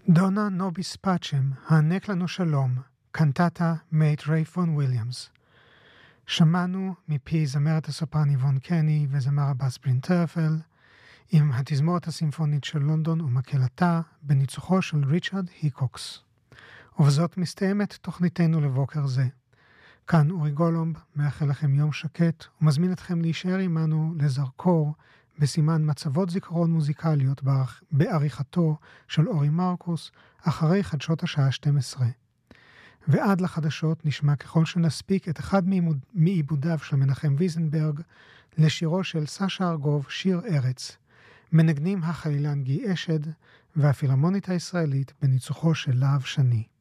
דונה נוביס פאצ'ם, הענק לנו שלום, קנטטה מאת רייפון וויליאמס. שמענו מפי זמרת הסופרן איבון קני וזמר הבאס ברין טרפל, עם התזמורת הסימפונית של לונדון ומקהלתה בניצוחו של ריצ'רד היקוקס. ובזאת מסתיימת תוכניתנו לבוקר זה. כאן אורי גולומב, מאחל לכם יום שקט ומזמין אתכם להישאר עמנו לזרקור בסימן מצבות זיכרון מוזיקליות בעריכתו של אורי מרקוס אחרי חדשות השעה 12. ועד לחדשות נשמע ככל שנספיק את אחד מעיבודיו של מנחם ויזנברג לשירו של סשה ארגוב, שיר ארץ. מנגנים החלילן גיא אשד והפילהרמונית הישראלית בניצוחו של להב שני.